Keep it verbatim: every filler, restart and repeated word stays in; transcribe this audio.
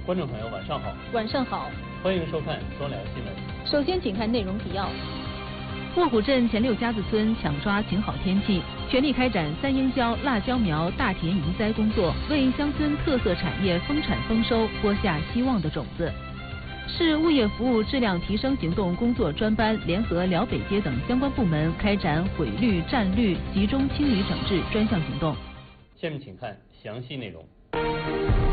观众朋友，晚上好。 晚上好， 欢迎收看双聊新闻。 首先，请看内容提要。 卧虎镇前六家子村抢抓晴好天气，全力开展三英椒、辣椒苗大田移栽工作，为乡村特色产业丰产丰收播下希望的种子。市物业服务质量提升行动工作专班联合辽北街等相关部门开展毁绿、占绿集中清理整治专项行动。 下面请看详细内容。